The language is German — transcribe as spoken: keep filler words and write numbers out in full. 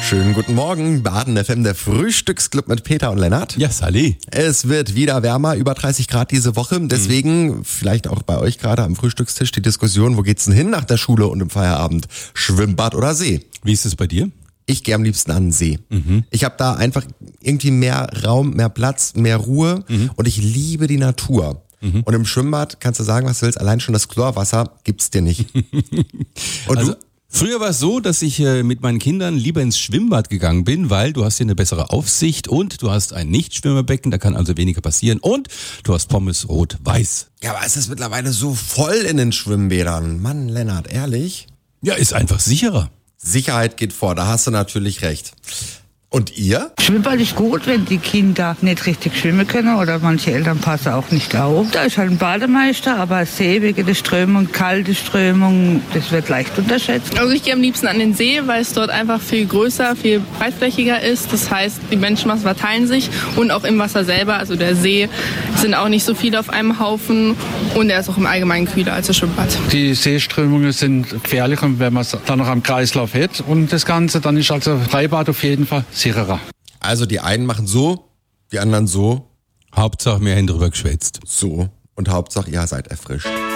Schönen guten Morgen, Baden F M, der Frühstücksclub mit Peter und Lennart. Ja, Sally. Es wird wieder wärmer, über dreißig Grad diese Woche. Deswegen mhm. vielleicht auch bei euch gerade am Frühstückstisch die Diskussion, wo geht's denn hin nach der Schule und im Feierabend? Schwimmbad oder See? Wie ist es bei dir? Ich gehe am liebsten an den See. Mhm. Ich habe da einfach irgendwie mehr Raum, mehr Platz, mehr Ruhe mhm. und ich liebe die Natur. Mhm. Und im Schwimmbad kannst du sagen, was du willst, allein schon das Chlorwasser gibt's dir nicht. Und also, du? Früher war es so, dass ich äh, mit meinen Kindern lieber ins Schwimmbad gegangen bin, weil du hast hier eine bessere Aufsicht und du hast ein Nichtschwimmerbecken, da kann also weniger passieren und du hast Pommes rot-weiß. Ja, aber es ist mittlerweile so voll in den Schwimmbädern. Mann, Lennart, ehrlich? Ja, ist einfach sicherer. Sicherheit geht vor, da hast du natürlich recht. Und ihr? Schwimmbad ist gut, wenn die Kinder nicht richtig schwimmen können oder manche Eltern passen auch nicht auf. Da ist halt ein Bademeister, aber See wegen der Strömung, kalte Strömung, das wird leicht unterschätzt. Also ich gehe am liebsten an den See, weil es dort einfach viel größer, viel breitflächiger ist. Das heißt, die Menschenmassen verteilen sich und auch im Wasser selber, also der See, sind auch nicht so viele auf einem Haufen und er ist auch im Allgemeinen kühler als das Schwimmbad. Die Seeströmungen sind gefährlich und wenn man es dann noch am Kreislauf hat und das Ganze, dann ist also Freibad auf jeden Fall sicherer. Also die einen machen so, die anderen so. Hauptsache, wir haben drüber geschwätzt. So. Und Hauptsache, ihr seid erfrischt.